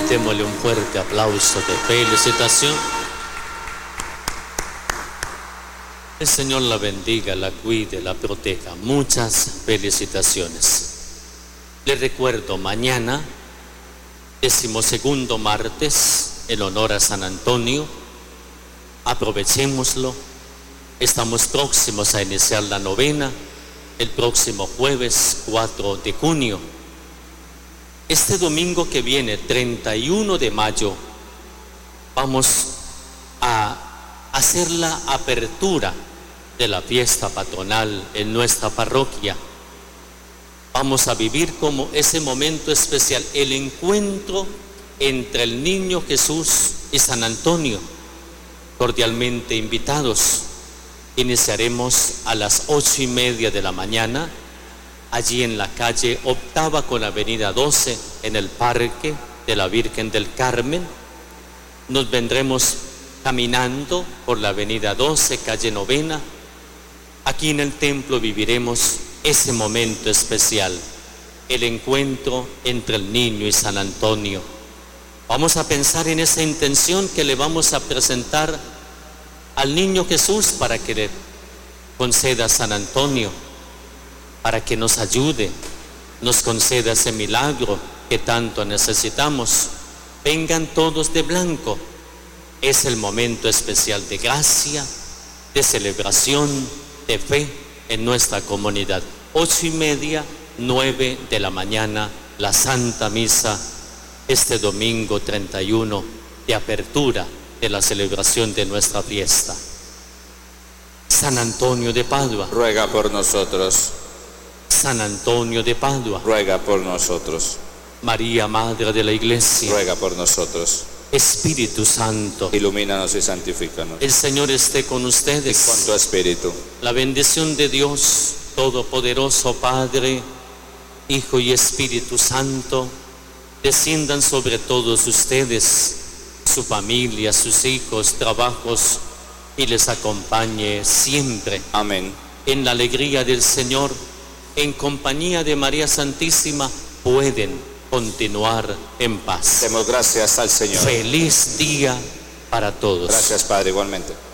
Démosle un fuerte aplauso de felicitación. El Señor la bendiga, la cuide, la proteja. Muchas felicitaciones. Les recuerdo, mañana, 12º martes, en honor a San Antonio. Aprovechémoslo. Estamos próximos a iniciar la novena, el próximo jueves 4 de junio. Este domingo que viene, 31 de mayo, vamos a hacer la apertura de la fiesta patronal en nuestra parroquia. Vamos a vivir como ese momento especial, el encuentro entre el Niño Jesús y San Antonio. Cordialmente invitados. Iniciaremos a las 8:30 de la mañana, allí en la calle Octava con avenida 12, en el Parque de la Virgen del Carmen. Nos vendremos caminando por la avenida 12, calle Novena. Aquí en el templo viviremos ese momento especial, el encuentro entre el niño y San Antonio. Vamos a pensar en esa intención que le vamos a presentar al Niño Jesús para que le conceda a San Antonio, para que nos ayude, nos conceda ese milagro que tanto necesitamos. Vengan todos de blanco. Es el momento especial de gracia, de celebración, de fe en nuestra comunidad. 8:30, 9 de la mañana, la Santa Misa, este domingo 31 de apertura de la celebración de nuestra fiesta. San Antonio de Padua, ruega por nosotros. San Antonio de Padua, ruega por nosotros. María, Madre de la Iglesia, ruega por nosotros. Espíritu Santo, ilumínanos y santifícanos. El Señor esté con ustedes. Y con tu espíritu. La bendición de Dios Todopoderoso, Padre, Hijo y Espíritu Santo, desciendan sobre todos ustedes, su familia, sus hijos, trabajos, y les acompañe siempre. Amén. En la alegría del Señor, en compañía de María Santísima, pueden continuar en paz. Demos gracias al Señor. Feliz día para todos. Gracias, Padre, igualmente.